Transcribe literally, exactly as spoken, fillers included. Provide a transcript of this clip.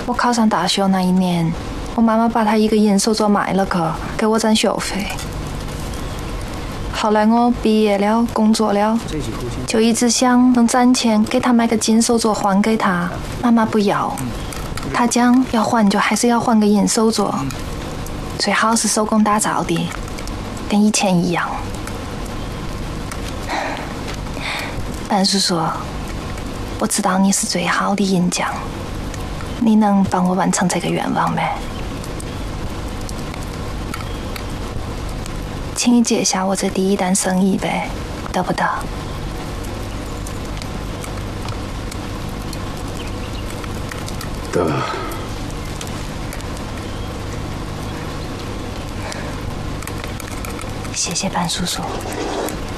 我考上大学那一年，我妈妈把她一个银手镯卖了去，给我攒学费。后来我毕业了，工作了，就一直想能攒钱给她买个金手镯还给她。妈妈不要，她讲要还就还是要还个银手镯，最好是手工打造的，跟以前一样。但是说，我知道你是最好的银匠，你能帮我完成这个愿望没？请你接下我这第一单生意呗，得不得？ 得。 谢谢班叔叔。